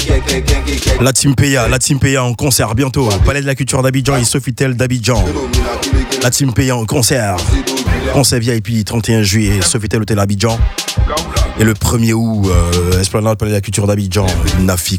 La Team Paya en concert bientôt. Palais de la Culture d'Abidjan et Sofitel d'Abidjan. La Team Paya en concert. Concert VIP 31 juillet, Sofitel Hôtel Abidjan. Et le 1er août, Esplanade Palais de la Culture d'Abidjan, Nafi